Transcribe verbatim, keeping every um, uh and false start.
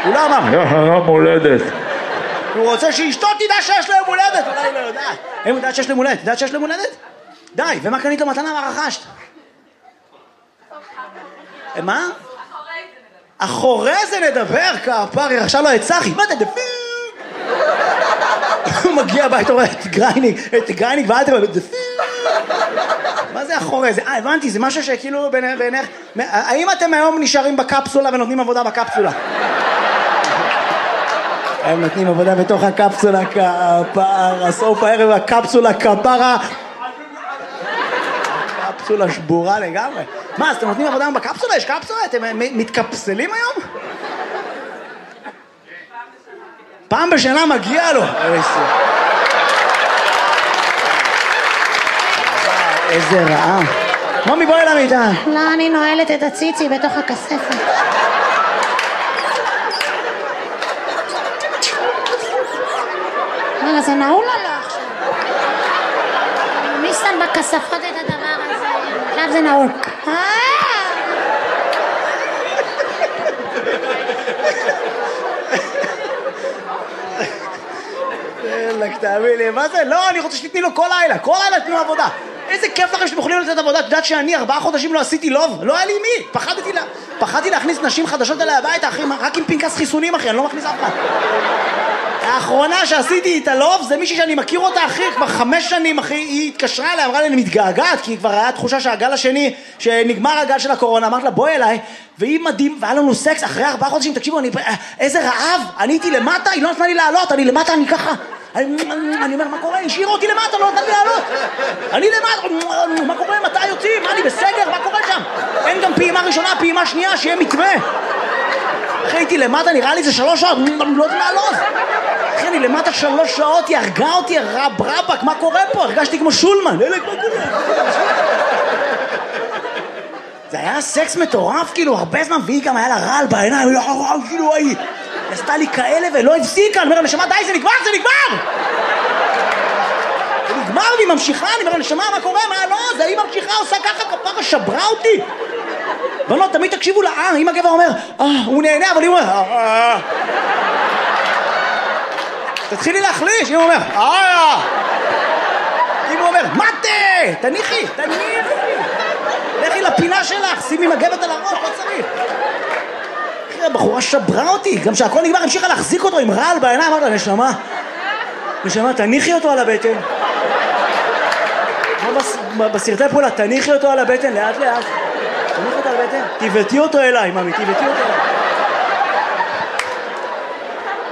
הוא לא אמר, יום הולדת. הוא רוצה שאשתו תדע שיש לו יום הולדת, אולי היא לא יודעת. הם יודעת שיש לו יום הולדת, יודעת שיש לו יום הולדת? די, ומה קנית לו מתנה ורכשת? מה? אחורי זה נדבר, כפרי, עכשיו לא את צחי, מה אתה דפיר? הוא מגיע הביתה, הוא רואה את גרייניק, את גרייניק ואל תבוא, דפיר. מה זה אחורי זה? אה, הבנתי, זה משהו שכאילו בעיניך... האם אתם היום נשארים בקפסולה ונותנים עבודה בקפסולה? הם נותנים עבודה בתוך הקפסולה, כפרה, סוף הערב הקפסולה, כפרה. קפסולה שבורה לגמרי. מה, אז אתם נותנים עבודה בקפסולה? יש קפסולה? אתם מתקפסלים היום? פעם בשנה מגיע לו. איזה רעה. מומי, בואי למיטה. לא, אני נועלת את הציצי בתוך הכספת. רגע, זה נעול או לא עכשיו? מי שם בכספות את הדבר הזה? עכשיו זה נעול. אלק, תאמין לי, מה זה? לא, אני רוצה שתתני לו כל לילה, כל לילה תתנו עבודה. איזה כיף לכם שאתם יכולים לתת עבודה. את יודעת שאני ארבעה חודשים לא עשיתי לוב? לא היה לי מי. פחדתי, לה... פחדתי להכניס נשים חדשות אליי הביתה, אחי, רק עם פנקס חיסונים, אחי, אני לא מכניס אף אחד. האחרונה שעשיתי את הלוב זה מישהי שאני מכיר אותה, אחי, כבר חמש שנים, אחי, היא התקשרה אליי, אמרה לי, אני מתגעגעת, כי כבר היה תחושה שהגל השני, שנגמר הגל של הקורונה, אמרת לה, בואי אליי, והיא מדהים, והיה לנו סקס, אחרי ארבעה חודשים, תקשיבו, אני, איזה רעב, אני הייתי למטה, היא לא נתנה לי לעלות, אני למטה, אני ככה, אני, אני אומר, מה קורה? השאיר אותי למטה, לא נתן לי לעלות. אני למטה, מה קורה? מתי יוצאים? מה, אני בסגר? מה קורה שם? אין גם פעימה ראשונה, פעימה שנייה, שיהיה מתווה. אחי, הייתי למטה, נראה לי זה שלוש שעות, לא יודע לעלות. אחי, אני למטה שלוש שעות, היא הרגה אותי, רב רבק, מה קורה פה? הרגשתי כמו שולמן. אלק, מה קורה? זה היה סקס מטורף, כאילו, הרבה זמן, והיא גם היה לה רעל בעיניים, כאילו, היא עשתה לי כאלה ולא הפסיקה, אני אומר, נשמה, די, זה נגמר, זה נגמר! זה נגמר, והיא ממשיכה, אני אומר, נשמה, מה קורה? מה, לא, זה היא ממשיכה, עושה ככה, כפרה, שברה אותי. בנות, תמיד תקשיבו לה, אה, אם הגבר אומר, אה, הוא נהנה, אבל היא אומר, אה, אה. תתחילי להחליש, אם הוא אומר, אה, אם הוא אומר, מתה, תניחי, תניחי. לכי לפינה שלך, שימי מגבת על הראש, לא צריך. הבחורה שברה אותי, גם שהכל נגמר, המשיכה להחזיק אותו עם רעל בעיניים, אמרת לה, נשמה, נשמה, תניחי אותו על הבטן. בסרטי פעולה, תניחי אותו על הבטן, לאט לאט. תניחי אותו על הבטן, תיבטי אותו אליי, ממי, תיבטי אותו אליי.